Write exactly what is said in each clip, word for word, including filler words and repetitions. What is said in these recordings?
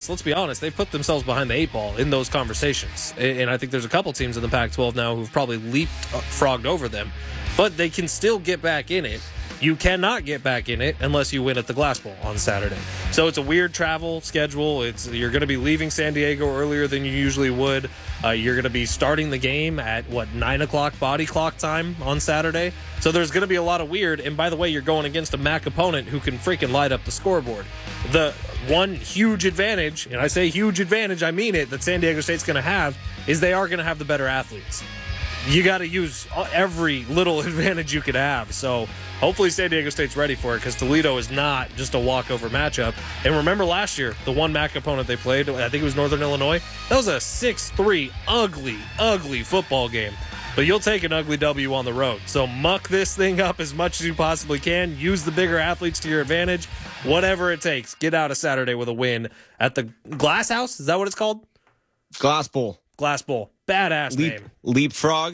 let's be honest, they put themselves behind the eight ball in those conversations. And I think there's a couple teams in the Pac twelve now who've probably leapfrogged over them. But they can still get back in it. You cannot get back in it unless you win at the Glass Bowl on Saturday. So it's a weird travel schedule. It's You're going to be leaving San Diego earlier than you usually would. Uh, you're going to be starting the game at, what, nine o'clock body clock time on Saturday. So there's going to be a lot of weird. And by the way, you're going against a M A C opponent who can freaking light up the scoreboard. The one huge advantage, and I say huge advantage, I mean it, that San Diego State's going to have is they are going to have the better athletes. You got to use every little advantage you could have. So hopefully San Diego State's ready for it, because Toledo is not just a walkover matchup. And remember last year, the one M A C opponent they played, I think it was Northern Illinois, that was a six three ugly, ugly football game. But you'll take an ugly W on the road. So muck this thing up as much as you possibly can. Use the bigger athletes to your advantage. Whatever it takes. Get out of Saturday with a win at the Glass House. Is that what it's called? Glass Bowl. Glass Bowl. Badass Leap, name. Leapfrog.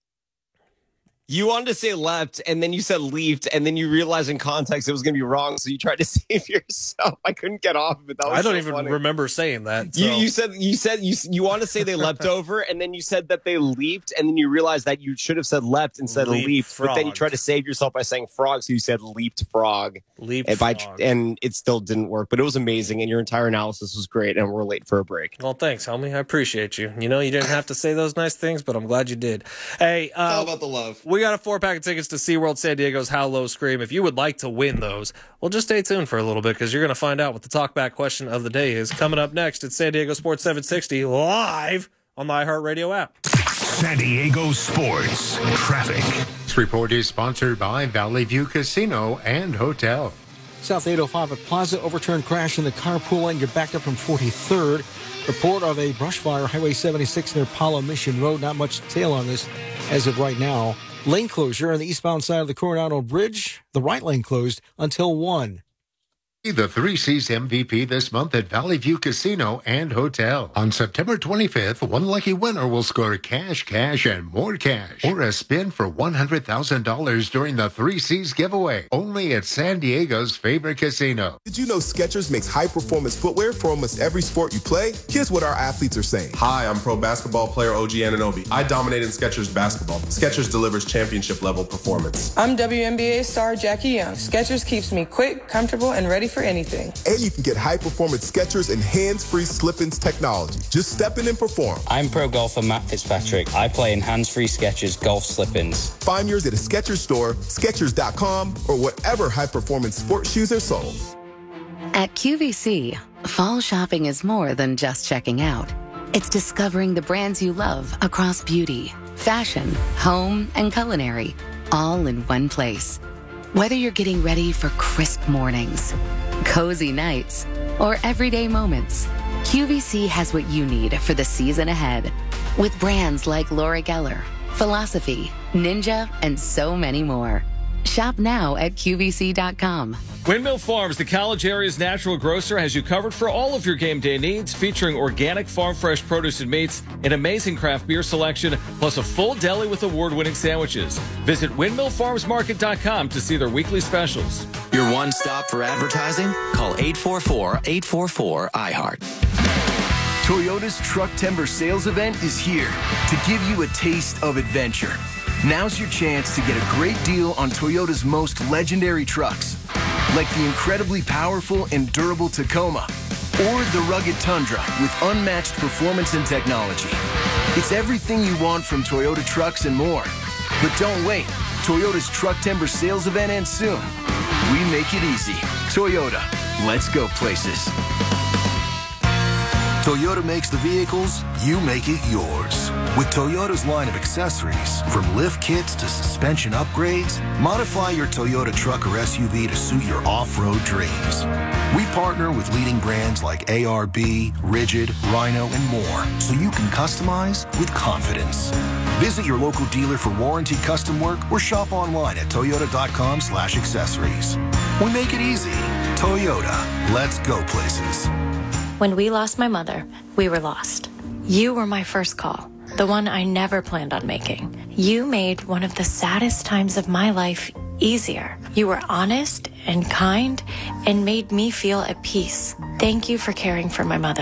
You wanted to say leapt, and then you said leaped, and then you realized in context it was going to be wrong, so you tried to save yourself. I couldn't get off of it. That was I don't so even funny. remember saying that. So. You, you said you said you you want to say they leapt over, and then you said that they leaped, and then you realized that you should have said leapt instead of Leap leaped. But then you frogged. tried to save yourself by saying frog, so you said leaped frog. Leap and, by, frog. and it still didn't work, but it was amazing, and your entire analysis was great, and we're late for a break. Well, thanks, homie. I appreciate you. You know, you didn't have to say those nice things, but I'm glad you did. Hey, uh, How about the love? we got a four-pack of tickets to SeaWorld San Diego's How Low Scream. If you would like to win those, well, just stay tuned for a little bit, because you're going to find out what the talkback question of the day is coming up next at San Diego Sports seven sixty live on the iHeartRadio app. San Diego Sports Traffic. This report is sponsored by Valley View Casino and Hotel. South eight oh five at Plaza, overturned crash in the carpool lane. You're backed up from forty-third. Report of a brush fire, Highway seventy-six near Palo Mission Road. Not much detail on this as of right now. Lane closure on the eastbound side of the Coronado Bridge. The right lane closed until one. The Three C's M V P this month at Valley View Casino and Hotel. On September twenty-fifth, one lucky winner will score cash, cash, and more cash, or a spin for one hundred thousand dollars during the Three C's giveaway, only at San Diego's favorite casino. Did you know Skechers makes high-performance footwear for almost every sport you play? Here's what our athletes are saying. Hi, I'm pro basketball player O G Anunoby. I dominate in Skechers basketball. Skechers delivers championship-level performance. I'm W N B A star Jackie Young. Skechers keeps me quick, comfortable, and ready for anything. And you can get high-performance Skechers and hands-free slip-ins technology. Just step in and perform. I'm pro golfer Matt Fitzpatrick. I play in hands-free Skechers golf slip-ins. Find yours at a Skechers store, Skechers dot com, or whatever high-performance sports shoes are sold. At Q V C, fall shopping is more than just checking out. It's discovering the brands you love across beauty, fashion, home, and culinary, all in one place. Whether you're getting ready for crisp mornings, cozy nights, or everyday moments, Q V C has what you need for the season ahead. With brands like Laura Geller, Philosophy, Ninja, and so many more. Shop now at Q V C dot com. Windmill Farms, the college area's natural grocer, has you covered for all of your game day needs, featuring organic farm fresh produce and meats, an amazing craft beer selection, plus a full deli with award-winning sandwiches. Visit windmill farms market dot com to see their weekly specials. Your one stop for advertising? Call eight four four, eight four four, I heart. Toyota's Truck Timber Sales Event is here to give you a taste of adventure. Now's your chance to get a great deal on Toyota's most legendary trucks, like the incredibly powerful and durable Tacoma, or the rugged Tundra with unmatched performance and technology. It's everything you want from Toyota trucks and more. But don't wait. Toyota's Truck Timber Sales Event ends soon. We make it easy. Toyota. Let's go places. Toyota makes the vehicles, you make it yours. With Toyota's line of accessories, from lift kits to suspension upgrades, modify your Toyota truck or S U V to suit your off-road dreams. We partner with leading brands like A R B, Rigid, Rhino, and more, so you can customize with confidence. Visit your local dealer for warranty custom work or shop online at toyota dot com slash accessories. We make it easy. Toyota. Let's go places. When we lost my mother, we were lost. You were my first call, the one I never planned on making. You made one of the saddest times of my life easier. You were honest and kind and made me feel at peace. Thank you for caring for my mother.